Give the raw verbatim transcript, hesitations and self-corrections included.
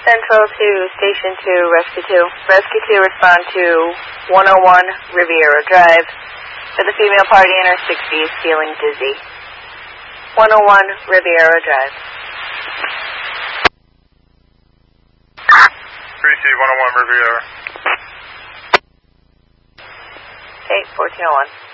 Central to Station two, Rescue two. Rescue two, respond to one oh one Riviera Drive with a female party in her sixties feeling dizzy. one oh one Riviera Drive. Receive one oh one Riviera. Okay, fourteen oh one.